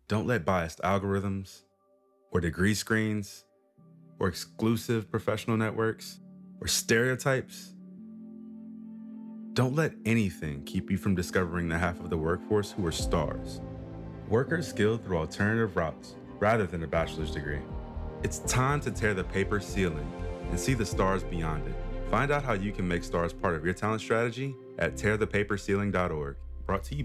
Don't let biased algorithms or degree screens or exclusive professional networks or stereotypes. Don't let anything keep you from discovering the half of the workforce who are stars. Workers skilled through alternative routes rather than a bachelor's degree. It's time to tear the paper ceiling and see the stars beyond it. Find out how you can make stars part of your talent strategy at tearthepaperceiling.org. Brought to you